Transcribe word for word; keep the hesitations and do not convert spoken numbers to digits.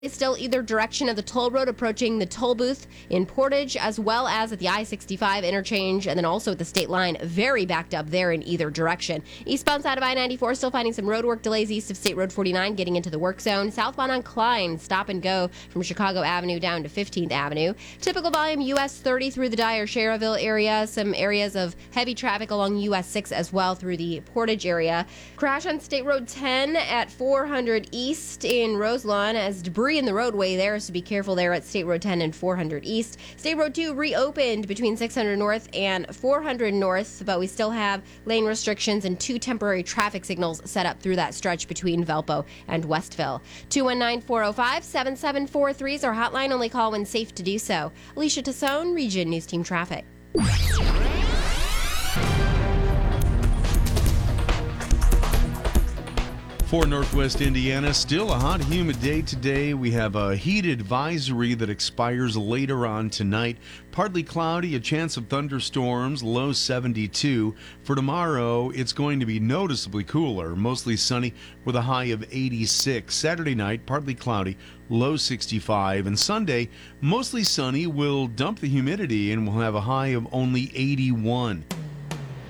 It's still either direction of the toll road approaching the toll booth in Portage, as well as at the I sixty-five interchange, and then also at the state line, very backed up there in either direction. Eastbound side of I ninety-four, still finding some roadwork delays east of State Road forty-nine, getting into the work zone. Southbound on Klein, stop and go from Chicago Avenue down to fifteenth Avenue. Typical volume U S thirty through the Dyer Schererville area. Some areas of heavy traffic along U S six as well through the Portage area. Crash on State Road ten at four hundred East in Roselawn as debris in the roadway there, so be careful there at State Road ten and four hundred East. State Road two reopened between six hundred North and four hundred North, but we still have lane restrictions and two temporary traffic signals set up through that stretch between Valpo and Westville. two one nine, four oh five, seven seven four three is our hotline. Only call when safe to do so. Alicia Tassone, Region News Team Traffic. For Northwest Indiana, still a hot, humid day today. We have a heat advisory that expires later on tonight. Partly cloudy, a chance of thunderstorms, low seventy-two. For tomorrow, it's going to be noticeably cooler, mostly sunny with a high of eighty-six. Saturday night, partly cloudy, low sixty-five. And Sunday, mostly sunny, will dump the humidity and we'll have a high of only eighty-one.